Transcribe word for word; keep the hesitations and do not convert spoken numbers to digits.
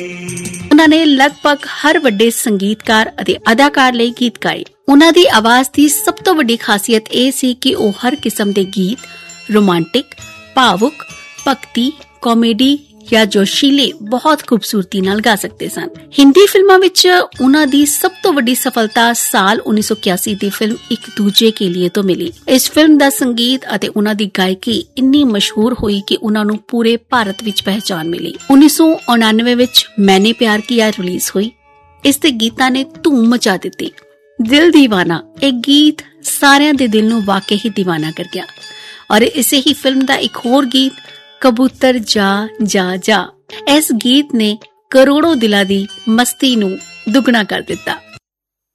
ਉਹਨਾਂ ਨੇ ਲਗਭਗ ਹਰ ਵੱਡੇ ਸੰਗੀਤਕਾਰ ਅਤੇ ਅਦਾਕਾਰ ਲਈ ਗੀਤ ਗਾਏ। ਉਹਨਾਂ ਦੀ ਆਵਾਜ਼ ਦੀ ਸਭ ਤੋਂ ਵੱਡੀ ਖਾਸੀਅਤ ਇਹ ਸੀ ਕਿ ਉਹ ਹਰ ਕਿਸਮ ਦੇ ਗੀਤ, ਰੋਮਾਂਟਿਕ, ਭਾਵੁਕ, ਭਗਤੀ, ਕਾਮੇਡੀ ਜਾਂ ਜੋਸ਼ੀਲੇ ਬਹੁਤ ਖੂਬਸੂਰਤੀ ਨਾਲ ਗਾ ਸਕਦੇ ਸਨ। ਹਿੰਦੀ ਫਿਲਮਾਂ ਵਿੱਚ ਉਹਨਾਂ ਦੀ ਸਭ ਤੋਂ ਵੱਡੀ ਸਫਲਤਾ ਸਾਲ ਉੱਨੀ ਸੌ ਇਕਿਆਸੀ ਦੀ ਫਿਲਮ ਇੱਕ ਦੂਜੇ ਕੇ ਲੀਏ ਤੋਂ ਮਿਲੀ। ਇਸ ਫਿਲਮ ਦਾ ਸੰਗੀਤ ਅਤੇ ਉਹਨਾਂ ਦੀ ਗਾਇਕੀ ਇੰਨੀ ਮਸ਼ਹੂਰ ਹੋਈ ਕਿ ਉਹਨਾਂ ਨੂੰ ਪੂਰੇ ਭਾਰਤ ਵਿੱਚ ਪਹਿਚਾਣ ਮਿਲੀ। ਉੱਨੀ ਸੌ ਉਨਾਨਵੇਂ ਵਿੱਚ ਮੈਨੇ ਪਿਆਰ ਕੀਆ ਰਿਲੀਜ਼ ਹੋਈ। ਇਸ ਦੇ ਗੀਤਾਂ ਨੇ ਧੂਮ ਮਚਾ ਦਿੱਤੀ। ਦਿਲ ਦੀਵਾਨਾ ਇਹ ਗੀਤ ਸਾਰਿਆਂ ਦੇ ਦਿਲ ਨੂੰ ਵਾਕਈ ਹੀ ਦੀਵਾਨਾ ਕਰ ਗਿਆ। ਔਰ ਇਸੇ ਹੀ ਫਿਲਮ ਦਾ ਇੱਕ ਹੋਰ ਗੀਤ ਕਬੂਤਰ ਜਾ ਜਾ ਜਾ, ਇਸ ਗੀਤ ਨੇ ਕਰੋੜੋਂ ਦਿਲਾਂ ਦੀ ਮਸਤੀ ਨੂੰ ਦੁੱਗਣਾ ਕਰ ਦਿੱਤਾ।